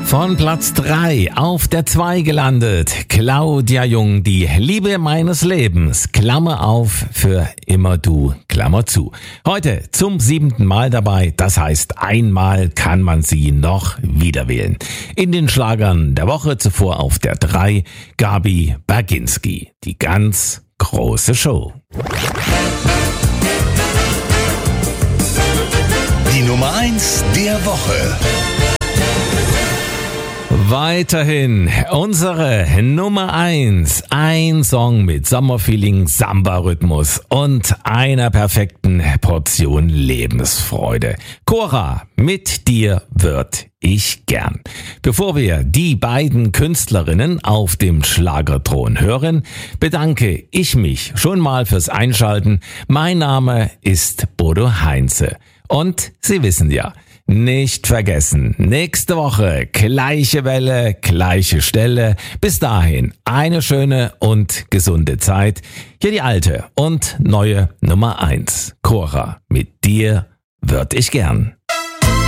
Von Platz 3 auf der 2 gelandet. Claudia Jung, die Liebe meines Lebens. Klammer auf, für immer du, Klammer zu. Heute zum 7. Mal dabei. Das heißt, einmal kann man sie noch wieder wählen. In den Schlagern der Woche zuvor auf der 3 Gabi Berginski. Die ganz große Show. Die Nummer 1 der Woche. Weiterhin unsere Nummer 1. Ein Song mit Sommerfeeling, Samba-Rhythmus und einer perfekten Portion Lebensfreude. Cora, mit dir würd ich gern. Bevor wir die beiden Künstlerinnen auf dem Schlagerthron hören, bedanke ich mich schon mal fürs Einschalten. Mein Name ist Bodo Heinze. Und Sie wissen ja, nicht vergessen, nächste Woche gleiche Welle, gleiche Stelle. Bis dahin eine schöne und gesunde Zeit. Hier die alte und neue Nummer 1. Cora, mit dir würd ich gern.